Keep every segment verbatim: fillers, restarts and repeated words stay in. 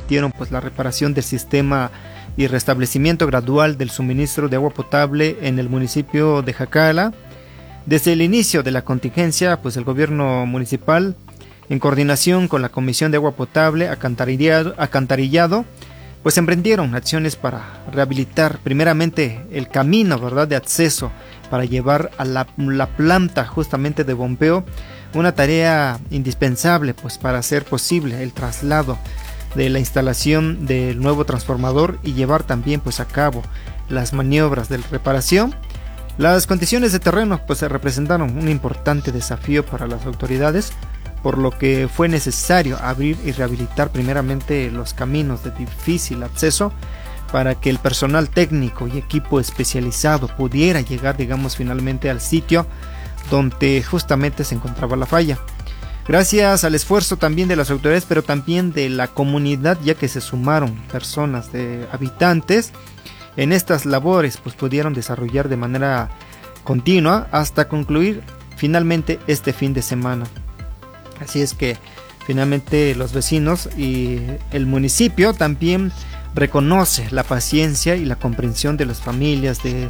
permitieron pues la reparación del sistema y restablecimiento gradual del suministro de agua potable en el municipio de Jacala. Desde el inicio de la contingencia, pues el gobierno municipal, en coordinación con la Comisión de Agua Potable, Acantarillado, Acantarillado pues emprendieron acciones para rehabilitar primeramente el camino, ¿verdad?, de acceso para llevar a la, la planta justamente de bombeo, una tarea indispensable pues para hacer posible el traslado de la instalación del nuevo transformador y llevar también pues a cabo las maniobras de reparación. Las condiciones de terreno pues representaron un importante desafío para las autoridades, por lo que fue necesario abrir y rehabilitar primeramente los caminos de difícil acceso para que el personal técnico y equipo especializado pudiera llegar, digamos, finalmente al sitio donde justamente se encontraba la falla. Gracias al esfuerzo también de las autoridades, pero también de la comunidad, ya que se sumaron personas de habitantes en estas labores, pues pudieron desarrollar de manera continua hasta concluir finalmente este fin de semana. Así es que finalmente los vecinos y el municipio también reconoce la paciencia y la comprensión de las familias de,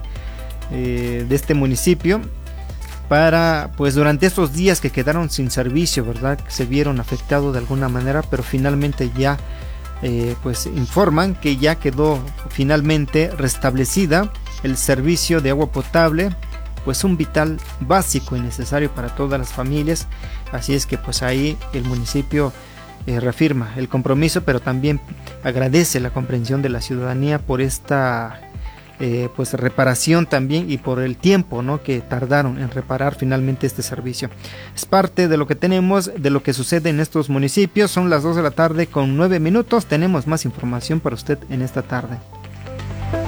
eh, de este municipio para, pues durante estos días que quedaron sin servicio, ¿verdad?, que se vieron afectados de alguna manera, pero finalmente ya eh, pues informan que ya quedó finalmente restablecida el servicio de agua potable, pues un vital básico y necesario para todas las familias. Así es que pues ahí el municipio eh, reafirma el compromiso, pero también agradece la comprensión de la ciudadanía por esta eh, pues reparación también y por el tiempo, ¿no?, que tardaron en reparar finalmente este servicio. Es parte de lo que tenemos, de lo que sucede en estos municipios. Son las dos de la tarde con nueve minutos. Tenemos más información para usted en esta tarde.